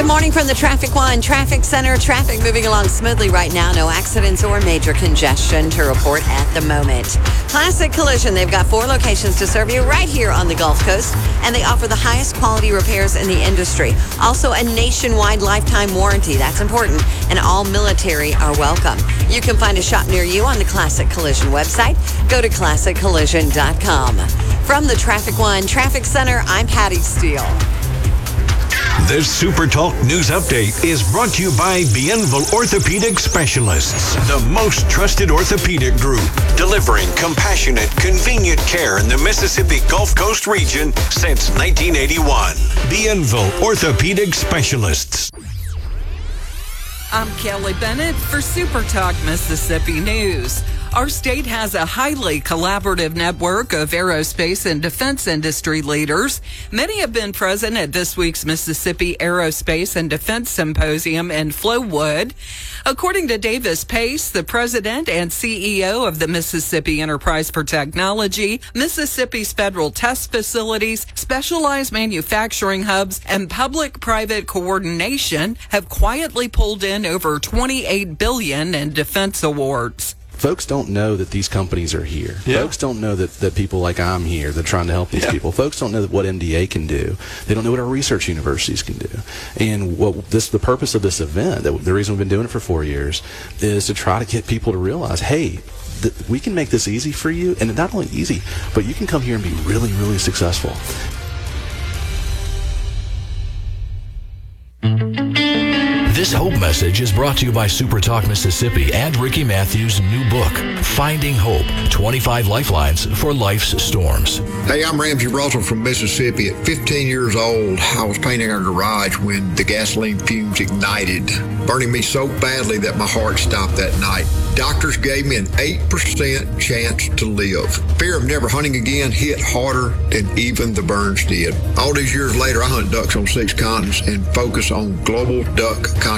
Good morning from the Traffic One Traffic Center. Traffic moving along smoothly right now. No accidents or major congestion to report at the moment. Classic Collision. They've got 4 locations to serve you right here on the Gulf Coast, and they offer the highest quality repairs in the industry. Also, a nationwide lifetime warranty. That's important, and all military are welcome. You can find a shop near you on the Classic Collision website. Go to ClassicCollision.com. From the Traffic One Traffic Center, I'm Patty Steele. This Super Talk News Update is brought to you by Bienville Orthopedic Specialists, the most trusted orthopedic group, delivering compassionate, convenient care in the Mississippi Gulf Coast region since 1981. Bienville Orthopedic Specialists. I'm Kelly Bennett for Super Talk Mississippi News. Our state has a highly collaborative network of aerospace and defense industry leaders. Many have been present at this week's Mississippi Aerospace and Defense Symposium in Flowood. According to Davis Pace, the president and CEO of the Mississippi Enterprise for Technology, Mississippi's federal test facilities, specialized manufacturing hubs, and public-private coordination have quietly pulled in over $28 billion in defense awards. Folks don't know that these companies are here. Yeah. Folks don't know that people like I'm here that are trying to help these people. Folks don't know what MDA can do. They don't know what our research universities can do. And the purpose of this event, the reason we've been doing it for 4 years, is to try to get people to realize, hey, we can make this easy for you, and not only easy, but you can come here and be really, really successful. This Hope message is brought to you by Super Talk Mississippi and Ricky Matthews' new book, Finding Hope, 25 Lifelines for Life's Storms. Hey, I'm Ramsey Russell from Mississippi. At 15 years old, I was painting our garage when the gasoline fumes ignited, burning me so badly that my heart stopped that night. Doctors gave me an 8% chance to live. Fear of never hunting again hit harder than even the burns did. All these years later, I hunt ducks on 6 continents and focus on global duck conservation.